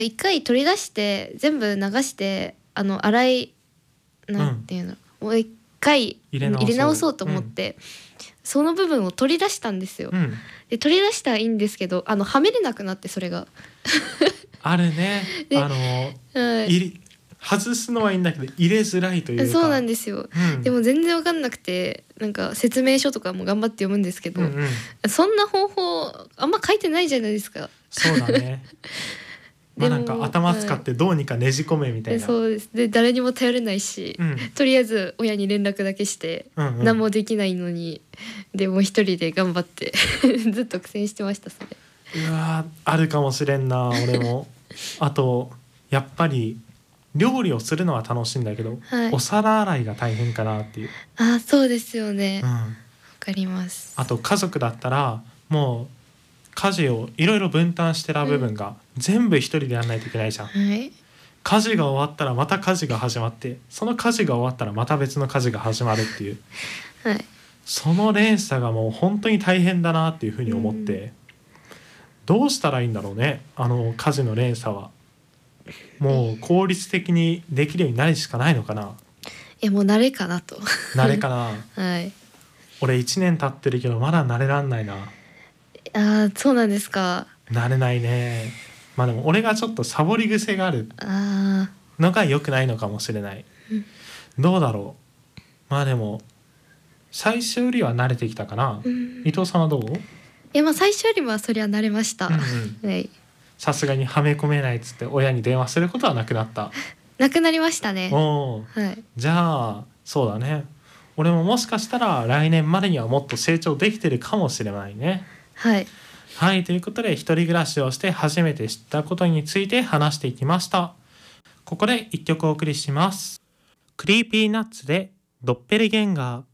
一回取り出して全部流して洗いなんていうの、もう一回入れ直そうと思って、その部分を取り出したんですよ、で取り出したらいいんですけどはめれなくなって、それがあるね。外すのはいいんだけど入れづらいというか。 そうなんですよ、でも全然分かんなくて、なんか説明書とかも頑張って読むんですけど、そんな方法あんま書いてないじゃないですか。 そうだねなんか頭使ってどうにかねじ込めみたいな、 そうです。で誰にも頼れないし、とりあえず親に連絡だけして、何もできないのに、でも一人で頑張ってずっと苦戦してました。それうわあるかもしれんな俺もあとやっぱり料理をするのは楽しいんだけど、お皿洗いが大変かなっていう。 そうですよね、わかります。 あと家族だったらもう家事をいろいろ分担してた部分が全部一人でやらないといけないじゃん、家事が終わったらまた家事が始まって、その家事が終わったらまた別の家事が始まるっていう、その連鎖がもう本当に大変だなっていうふうに思って、どうしたらいいんだろうね、家事の連鎖は。もう効率的にできるようになるしかないのかな。 もう慣れかなと慣れかな俺1年経ってるけどまだ慣れらんないな。 そうなんですか。 慣れないね。でも俺がちょっとサボり癖があるのが良くないのかもしれない、どうだろう。でも最初よりは慣れてきたかな、伊藤さんはどう？ 最初よりはそりゃ慣れました、 さすがにはめ込めないっつって親に電話することはなくなった？ なくなりましたね。 じゃあそうだね、俺ももしかしたら来年までにはもっと成長できてるかもしれないね。ということで一人暮らしをして初めて知ったことについて話していきました。ここで一曲お送りします。クリーピーナッツでドッペルゲンガー。